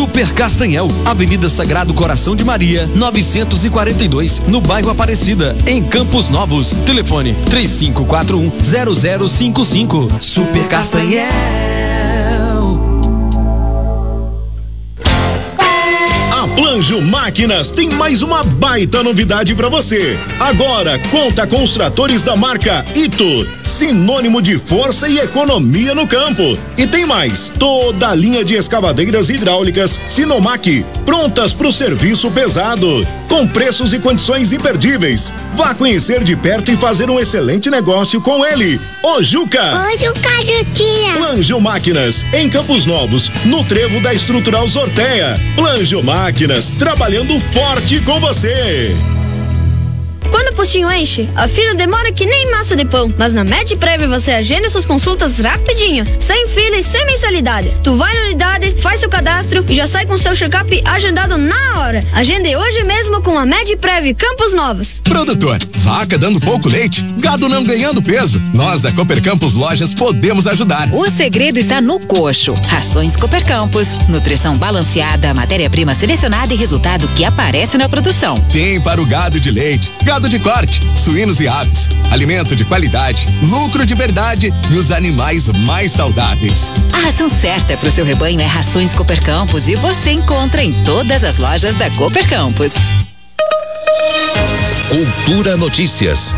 Super Castanhel, Avenida Sagrado Coração de Maria, 942, no bairro Aparecida, em Campos Novos. Telefone 3541-0055. Super Castanhel. Planjo Máquinas tem mais uma baita novidade para você. Agora conta com os tratores da marca Ito, sinônimo de força e economia no campo. E tem mais, toda a linha de escavadeiras hidráulicas Sinomac, prontas para o serviço pesado, com preços e condições imperdíveis. Vá conhecer de perto e fazer um excelente negócio com ele, o Juca. Oi, Juca. Planjo Máquinas, em Campos Novos, no trevo da Estrutural Sorteia. Planjo Máquinas, trabalhando forte com você. Quando o postinho enche, a fila demora que nem massa de pão. Mas na MedPrev você agenda suas consultas rapidinho, sem fila e sem mensalidade. Tu vai na unidade, faz seu cadastro e já sai com seu check-up agendado na hora. Agende hoje mesmo com a MedPrev Campos Novos. Produtor, vaca dando pouco leite, gado não ganhando peso. Nós da Cooper Campos Lojas podemos ajudar. O segredo está no coxo. Rações Cooper Campos, nutrição balanceada, matéria-prima selecionada e resultado que aparece na produção. Tem para o gado de leite, gado de corte, suínos e aves, alimento de qualidade, lucro de verdade e os animais mais saudáveis. A ração certa para o seu rebanho é Rações Cooper Campos e você encontra em todas as lojas da Cooper Campos. Cultura Notícias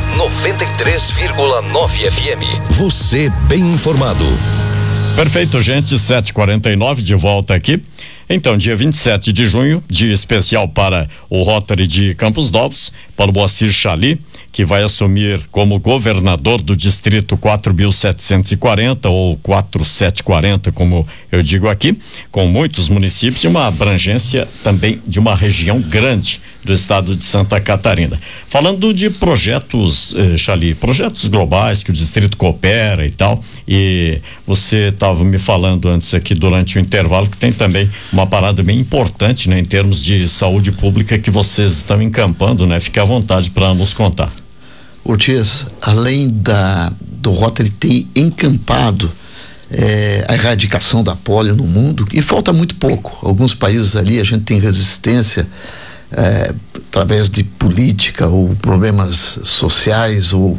93,9 FM. Você bem informado. Perfeito, gente, 7h49 de volta aqui. Então, dia 27 de junho, dia especial para o Rotary de Campos Novos, para o Moacir Chali, que vai assumir como governador do distrito 4.740 ou 4740, como eu digo aqui, com muitos municípios e uma abrangência também de uma região grande do estado de Santa Catarina. Falando de projetos, Chali, projetos globais que o distrito coopera e tal, e você estava me falando antes aqui durante o intervalo que tem também uma parada bem importante, né, em termos de saúde pública que vocês estão encampando, né? Fique à vontade para nos contar. Ortiz, além do Rotary ter encampado a erradicação da polio no mundo, e falta muito pouco, alguns países ali a gente tem resistência através de política ou problemas sociais ou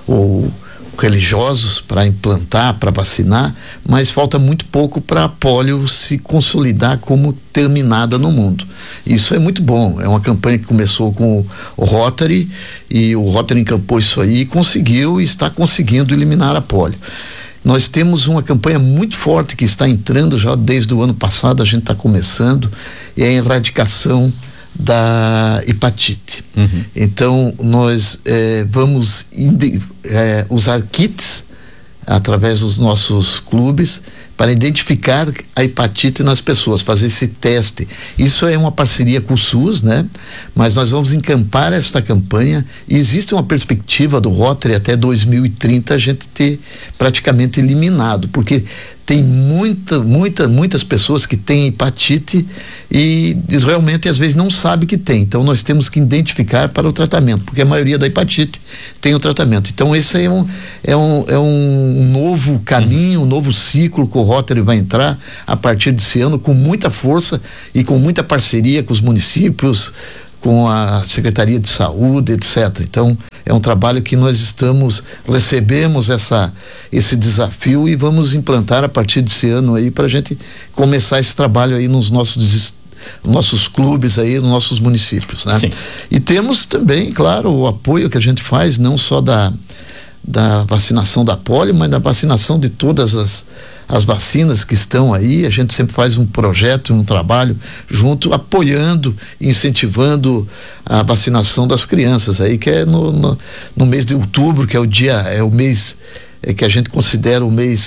religiosos para implantar, para vacinar, mas falta muito pouco para a polio se consolidar como terminada no mundo. Isso é muito bom, é uma campanha que começou com o Rotary, e o Rotary encampou isso aí e conseguiu e está conseguindo eliminar a polio. Nós temos uma campanha muito forte que está entrando já desde o ano passado, a gente está começando, é a erradicação da hepatite. Então nós vamos usar kits através dos nossos clubes para identificar a hepatite nas pessoas, fazer esse teste. Isso é uma parceria com o SUS, né? Mas nós vamos encampar esta campanha e existe uma perspectiva do Rotary até 2030 a gente ter praticamente eliminado, porque tem muitas pessoas que têm hepatite e realmente às vezes não sabe que tem. Então nós temos que identificar para o tratamento, porque a maioria da hepatite tem o tratamento. Então esse é um novo caminho, um novo ciclo que o Rotary vai entrar a partir desse ano com muita força e com muita parceria com os municípios, com a Secretaria de Saúde, etc. Então, é um trabalho que nós recebemos esse desafio e vamos implantar a partir desse ano aí para a gente começar esse trabalho aí nos nossos clubes aí, nos nossos municípios, né? Sim. E temos também, claro, o apoio que a gente faz, não só da vacinação da polio, mas da vacinação de todas as vacinas que estão aí. A gente sempre faz um projeto, um trabalho junto, apoiando, incentivando a vacinação das crianças aí, que é no mês de outubro, que é o mês que a gente considera o mês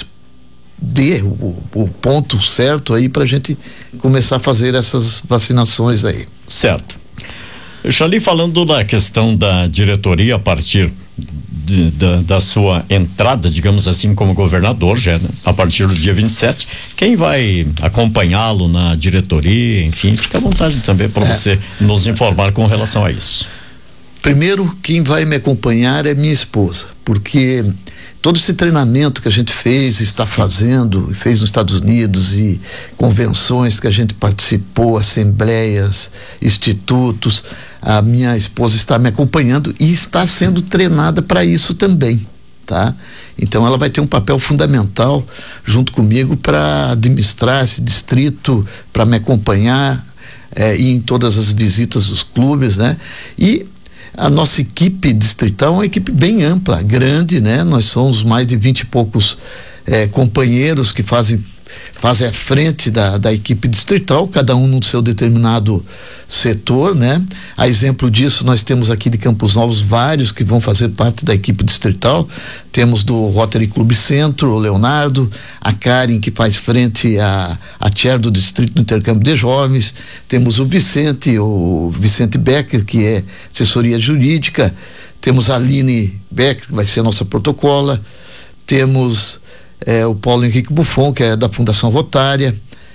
o ponto certo aí pra gente começar a fazer essas vacinações aí. Certo. Chali, falando da questão da diretoria a partir da sua entrada, digamos assim, como governador, já, né? A partir do dia 27, quem vai acompanhá-lo na diretoria, enfim, fica à vontade também para você nos informar com relação a isso. Primeiro, quem vai me acompanhar é minha esposa, porque todo esse treinamento que a gente fez, está fazendo, fez nos Estados Unidos, e convenções que a gente participou, assembleias, institutos, a minha esposa está me acompanhando e está sendo treinada para isso também, tá? Então ela vai ter um papel fundamental junto comigo para administrar esse distrito, para me acompanhar e em todas as visitas dos clubes, né? E a nossa equipe distrital é uma equipe bem ampla, grande, né? Nós somos mais de 20 e poucos companheiros que fazem a frente da equipe distrital, cada um no seu determinado setor, né? A exemplo disso, nós temos aqui de Campos Novos vários que vão fazer parte da equipe distrital. Temos do Rotary Clube Centro, o Leonardo, a Karen, que faz frente a chair do distrito do intercâmbio de jovens. Temos o Vicente Becker, que é assessoria jurídica. Temos a Aline Becker, que vai ser a nossa protocola. Temos o Paulo Henrique Buffon, que é da Fundação Rotária.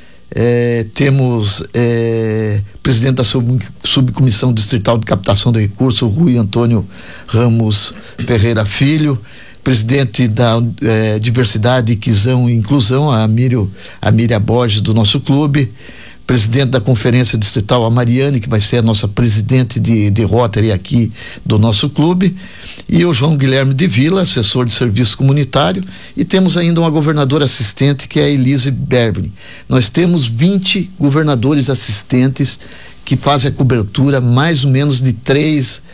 Temos presidente da subcomissão distrital de captação de recursos, o Rui Antônio Ramos Ferreira Filho, presidente da diversidade, Equisão e Inclusão, a Miriam Borges, do nosso clube, presidente da conferência distrital, a Mariane, que vai ser a nossa presidente de Rotary aqui do nosso clube, e o João Guilherme de Vila, assessor de serviço comunitário, e temos ainda uma governadora assistente, que é a Elise Berbni. Nós temos 20 governadores assistentes que fazem a cobertura mais ou menos de 3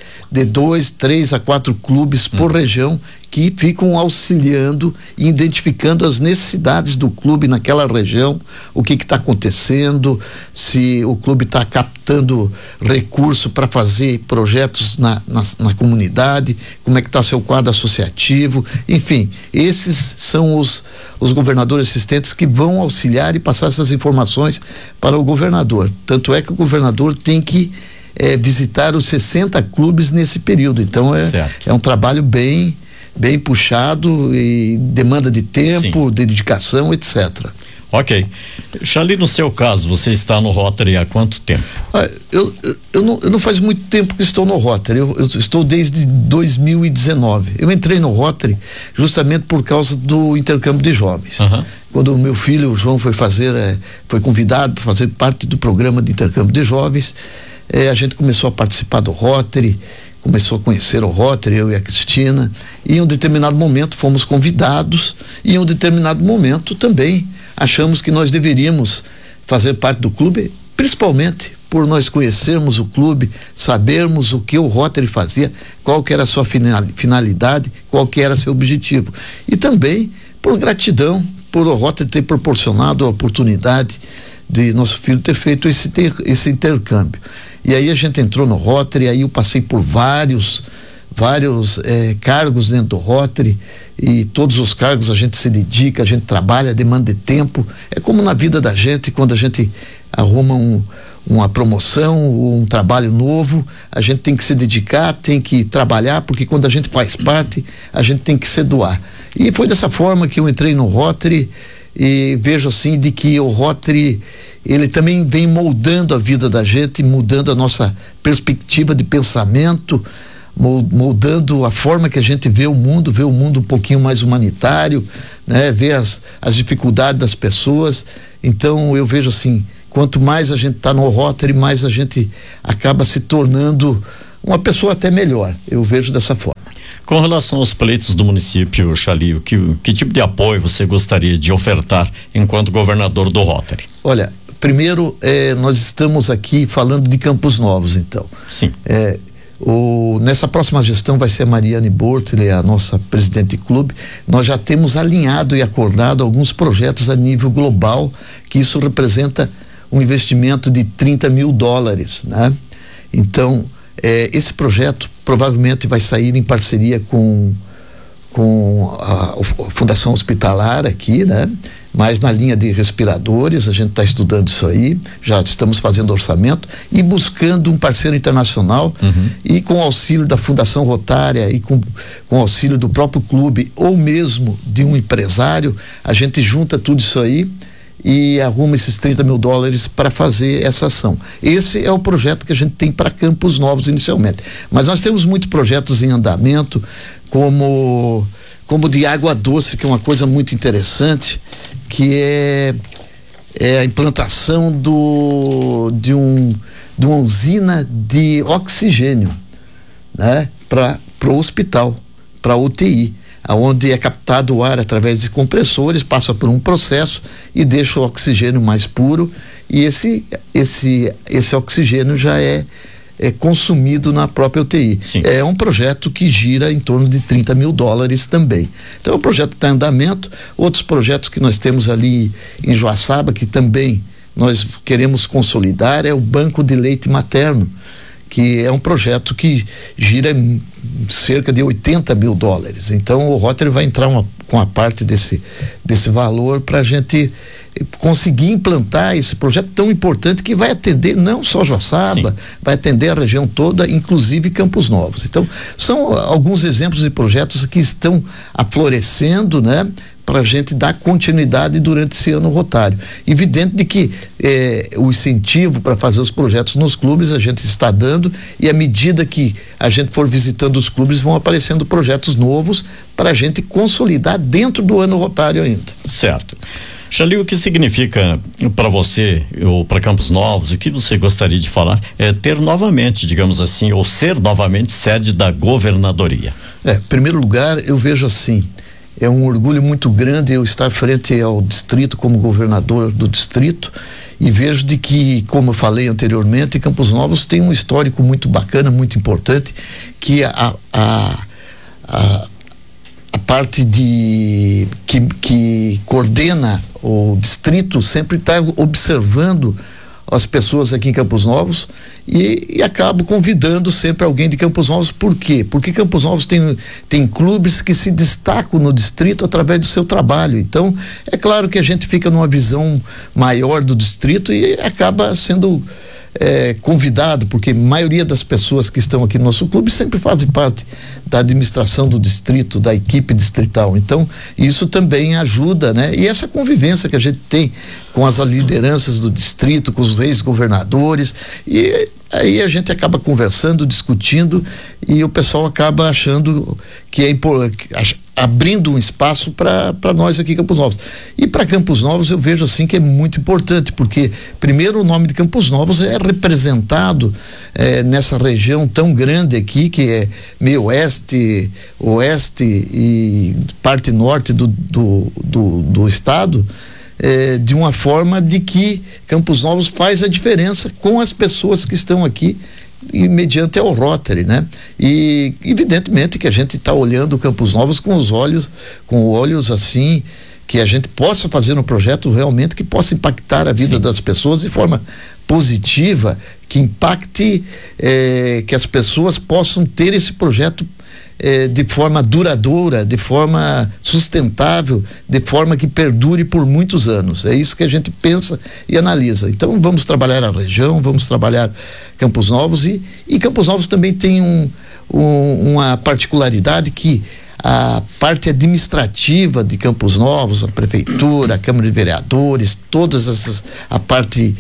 a 4 clubes por região, que ficam auxiliando e identificando as necessidades do clube naquela região, o que está acontecendo, se o clube está captando recurso para fazer projetos na comunidade, como é que está seu quadro associativo, enfim, esses são os governadores assistentes que vão auxiliar e passar essas informações para o governador. Tanto é que o governador tem que visitar os 60 clubes nesse período. Então é um trabalho bem puxado e demanda de tempo, de dedicação, etc. Ok. Charlie, no seu caso, você está no Rotary há quanto tempo? Eu não faz muito tempo que estou no Rotary. Eu estou desde 2019. Eu entrei no Rotary justamente por causa do intercâmbio de jovens. Quando o meu filho, o João, foi convidado para fazer parte do programa de intercâmbio de jovens, a gente começou a participar do Rotary, começou a conhecer o Rotary, eu e a Cristina, e em um determinado momento fomos convidados, e em um determinado momento também achamos que nós deveríamos fazer parte do clube, principalmente por nós conhecermos o clube, sabermos o que o Rotary fazia, qual que era a sua finalidade, qual que era seu objetivo, e também por gratidão por o Rotary ter proporcionado a oportunidade de nosso filho ter feito esse intercâmbio. E aí a gente entrou no Rotary, aí eu passei por vários cargos dentro do Rotary, e todos os cargos a gente se dedica, a gente trabalha, demanda de tempo. É como na vida da gente, quando a gente arruma uma promoção, um trabalho novo, a gente tem que se dedicar, tem que trabalhar, porque quando a gente faz parte, a gente tem que se doar. E foi dessa forma que eu entrei no Rotary, e vejo assim de que o Rotary, ele também vem moldando a vida da gente, mudando a nossa perspectiva de pensamento, moldando a forma que a gente vê o mundo um pouquinho mais humanitário, né? Ver as dificuldades das pessoas. Então eu vejo assim, quanto mais a gente está no Rotary, mais a gente acaba se tornando uma pessoa até melhor. Eu vejo dessa forma. Com relação aos pleitos do município, Charlie, que tipo de apoio você gostaria de ofertar enquanto governador do Rotary? Olha, primeiro, nós estamos aqui falando de Campos Novos, então. Sim. Nessa próxima gestão vai ser a Mariane Bortoli, a nossa presidente de clube. Nós já temos alinhado e acordado alguns projetos a nível global, que isso representa um investimento de $30 mil, né? Então, esse projeto provavelmente vai sair em parceria com a Fundação Hospitalar aqui, né? Mas na linha de respiradores, a gente está estudando isso aí, já estamos fazendo orçamento e buscando um parceiro internacional, e com o auxílio da Fundação Rotária e com o auxílio do próprio clube ou mesmo de um empresário, a gente junta tudo isso aí e arruma esses $30 mil para fazer essa ação. Esse é o projeto que a gente tem para Campos Novos inicialmente, mas nós temos muitos projetos em andamento, como como de água doce, que é uma coisa muito interessante, que é a implantação de uma usina de oxigênio, né, para o hospital, para UTI, aonde é captado o ar através de compressores, passa por um processo e deixa o oxigênio mais puro, e esse oxigênio já é consumido na própria UTI. Sim. É um projeto que gira em torno de $30 mil também. Então, o projeto está em andamento. Outros projetos que nós temos ali em Joaçaba, que também nós queremos consolidar, é o Banco de Leite Materno, que é um projeto que gira cerca de $80 mil. Então, o Rotary vai entrar com a parte desse valor para a gente conseguir implantar esse projeto tão importante que vai atender não só Joaçaba, vai atender a região toda, inclusive Campos Novos. Então, são alguns exemplos de projetos que estão aflorescendo, né, para a gente dar continuidade durante esse ano rotário. Evidente de que o incentivo para fazer os projetos nos clubes a gente está dando, e à medida que a gente for visitando os clubes vão aparecendo projetos novos para a gente consolidar dentro do ano rotário ainda. Certo. Xali, o que significa para você ou para Campos Novos, o que você gostaria de falar é ter novamente, digamos assim, ou ser novamente sede da governadoria? Em primeiro lugar, eu vejo assim, é um orgulho muito grande eu estar frente ao distrito como governador do distrito, e vejo de que, como eu falei anteriormente, Campos Novos tem um histórico muito bacana, muito importante, que a parte que coordena o distrito sempre está observando as pessoas aqui em Campos Novos e acabo convidando sempre alguém de Campos Novos. Por quê? Porque Campos Novos tem clubes que se destacam no distrito através do seu trabalho. Então, é claro que a gente fica numa visão maior do distrito e acaba sendo convidado, porque a maioria das pessoas que estão aqui no nosso clube sempre fazem parte da administração do distrito, da equipe distrital. Então, isso também ajuda, né? E essa convivência que a gente tem com as lideranças do distrito, com os ex-governadores, e aí a gente acaba conversando, discutindo, e o pessoal acaba achando que é importante, abrindo um espaço para nós aqui em Campos Novos. E para Campos Novos eu vejo assim que é muito importante, porque primeiro o nome de Campos Novos é representado nessa região tão grande aqui, que é meio oeste e parte norte do estado, de uma forma de que Campos Novos faz a diferença com as pessoas que estão aqui e mediante ao Rotary, né? E evidentemente que a gente está olhando Campos Novos com olhos assim, que a gente possa fazer um projeto realmente que possa impactar a vida das pessoas de forma positiva, que impacte, que as pessoas possam ter esse projeto de forma duradoura, de forma sustentável, de forma que perdure por muitos anos. É isso que a gente pensa e analisa. Então vamos trabalhar a região, vamos trabalhar Campos Novos, e Campos Novos também tem uma particularidade, que a parte administrativa de Campos Novos, a prefeitura, a Câmara de Vereadores, todas essas, a parte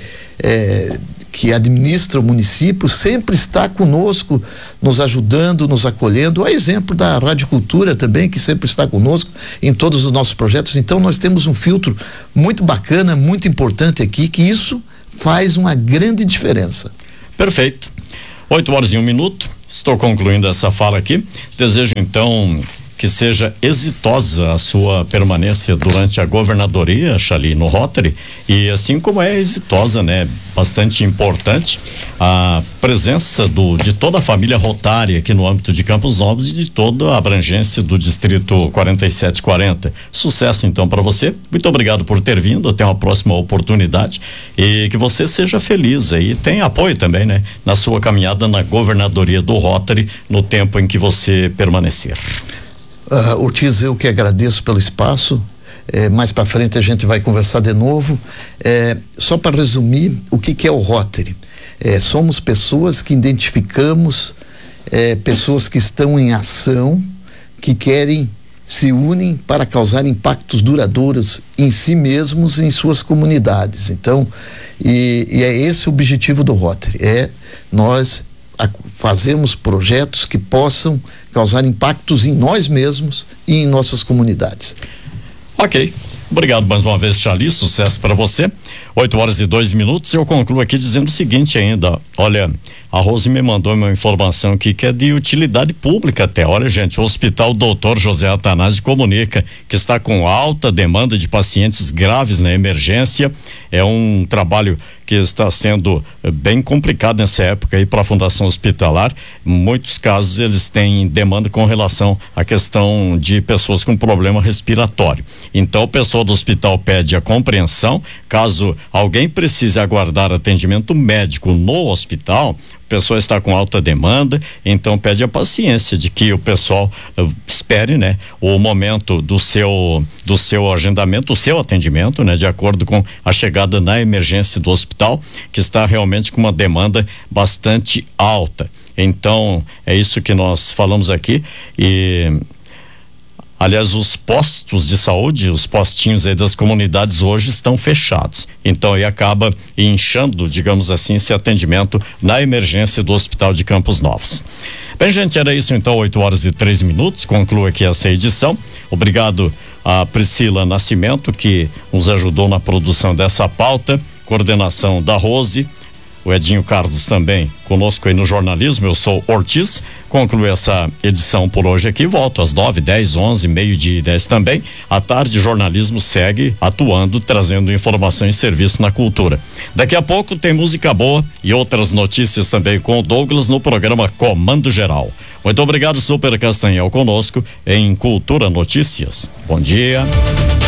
que administra o município sempre está conosco, nos ajudando, nos acolhendo, a exemplo da Radicultura também, que sempre está conosco em todos os nossos projetos. Então nós temos um filtro muito bacana, muito importante aqui, que isso faz uma grande diferença. Perfeito. 8h01. Estou concluindo essa fala aqui. Desejo então que seja exitosa a sua permanência durante a governadoria, Xali, no Rotary, e assim como é exitosa, né, bastante importante a presença de toda a família rotária aqui no âmbito de Campos Novos e de toda a abrangência do distrito 4740. Sucesso então para você. Muito obrigado por ter vindo. Até uma próxima oportunidade e que você seja feliz aí. Tem apoio também, né, na sua caminhada na governadoria do Rotary no tempo em que você permanecer. Ortiz, eu que agradeço pelo espaço. Mais para frente a gente vai conversar de novo. Só para resumir, o que é o Rotary? Somos pessoas que identificamos, pessoas que estão em ação, que se unem para causar impactos duradouros em si mesmos e em suas comunidades. Então, e é esse o objetivo do Rotary, nós fazermos projetos que possam causar impactos em nós mesmos e em nossas comunidades. Ok. Obrigado mais uma vez, Charlie. Sucesso para você. 8h02. Eu concluo aqui dizendo o seguinte ainda. Olha, a Rose me mandou uma informação aqui que é de utilidade pública até. Olha, gente, o Hospital Dr. José Atanásio comunica que está com alta demanda de pacientes graves na emergência. É um trabalho que está sendo bem complicado nessa época aí para a Fundação Hospitalar. Em muitos casos eles têm demanda com relação à questão de pessoas com problema respiratório. Então o pessoal do hospital pede a compreensão, caso alguém precise aguardar atendimento médico no hospital, a pessoa está com alta demanda, então pede a paciência de que o pessoal espere, né, o momento do seu agendamento, o seu atendimento, né, de acordo com a chegada na emergência do hospital, que está realmente com uma demanda bastante alta. Então, é isso que nós falamos aqui. E aliás, os postos de saúde, os postinhos aí das comunidades hoje estão fechados. Então aí acaba inchando, digamos assim, esse atendimento na emergência do Hospital de Campos Novos. Bem, gente, era isso então, 8h03. Concluo aqui essa edição. Obrigado a Priscila Nascimento, que nos ajudou na produção dessa pauta, coordenação da Rose, o Edinho Carlos também conosco aí no jornalismo. Eu sou Ortiz. Concluo essa edição por hoje aqui. Volto às 9, 10, 11, meio-dia e 10 também. À tarde, jornalismo segue atuando, trazendo informação e serviço na cultura. Daqui a pouco tem música boa e outras notícias também com o Douglas no programa Comando Geral. Muito obrigado, Super Castanhal, conosco em Cultura Notícias. Bom dia.